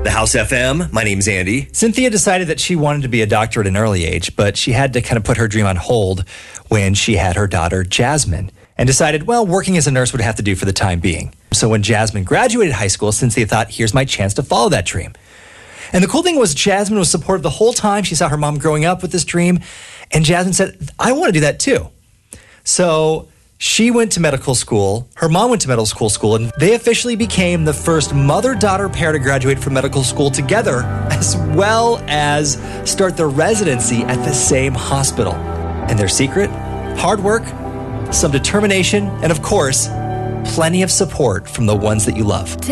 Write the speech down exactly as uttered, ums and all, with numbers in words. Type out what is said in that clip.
The House F M, my name's Andy. Cynthia decided that she wanted to be a doctor at an early age, but she had to kind of put her dream on hold when she had her daughter, Jasmine, and decided, well, working as a nurse would have to do for the time being. So when Jasmine graduated high school, Cynthia thought, here's my chance to follow that dream. And the cool thing was Jasmine was supportive the whole time. She saw her mom growing up with this dream, and Jasmine said, I want to do that too. So she went to medical school, her mom went to medical school, school, and they officially became the first mother-daughter pair to graduate from medical school together, as well as start their residency at the same hospital. And their secret? Hard work, some determination, and of course, plenty of support from the ones that you love.